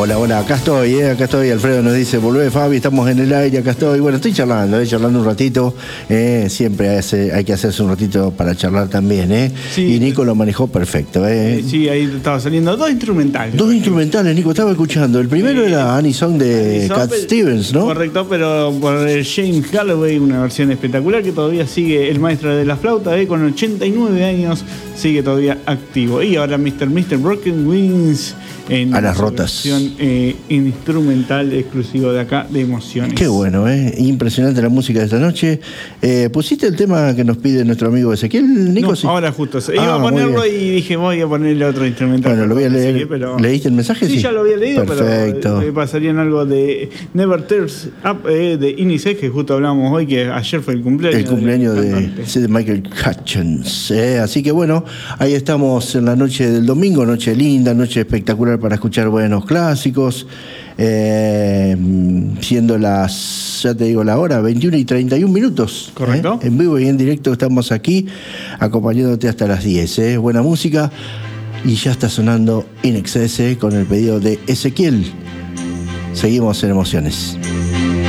Hola, hola, acá estoy, Alfredo nos dice, volvé Fabi, estamos en el aire, acá estoy. Bueno, estoy charlando un ratito, siempre hay que hacerse un ratito para charlar también, Sí, y Nico lo manejó perfecto, Sí, ahí estaba saliendo dos instrumentales. Dos instrumentales, Nico, estaba escuchando. El primero era Annie Song de Cat Stevens, ¿no? Correcto, pero por James Galloway, una versión espectacular que todavía sigue el maestro de la flauta, con 89 años, sigue todavía activo. Y ahora Mr. Broken Wings en a las rotas. Versión instrumental exclusivo de acá de Emociones. Qué bueno, impresionante la música de esta noche. ¿Pusiste el tema que nos pide nuestro amigo Ezequiel, Nico? No, sí. ahora justo. Iba a ponerlo y dije, voy a ponerle otro instrumental. Bueno, lo voy a leer. Sigue, pero... ¿Leíste el mensaje? Sí, ya lo había leído. Perfecto. Pero me pasarían algo de Never Tears Up de Inice, que justo hablábamos hoy, que ayer fue el cumpleaños. El cumpleaños de Michael Hutchins. Así que bueno, ahí estamos en la noche del domingo, noche linda, noche espectacular para escuchar buenos clásicos. Siendo las, ya te digo la hora, 21:31. Correcto. En vivo y en directo estamos aquí acompañándote hasta las 10. Buena música. Y ya está sonando In Excess con el pedido de Ezequiel. Seguimos en Emociones.